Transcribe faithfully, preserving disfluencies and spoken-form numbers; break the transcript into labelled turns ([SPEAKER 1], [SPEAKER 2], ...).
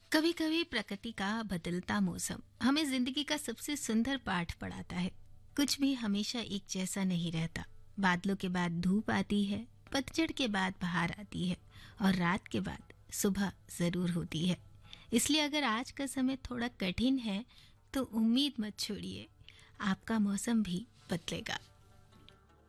[SPEAKER 1] कभी कभी प्रकृति का बदलता मौसम हमें जिंदगी का सबसे सुंदर पाठ पढ़ाता है। कुछ भी हमेशा एक जैसा नहीं रहता। बादलों के बाद धूप आती है, पतझड़ के बाद बहार आती है और रात के बाद सुबह जरूर होती है। इसलिए अगर आज का समय थोड़ा कठिन है तो उम्मीद मत छोड़िए, आपका मौसम भी बदलेगा।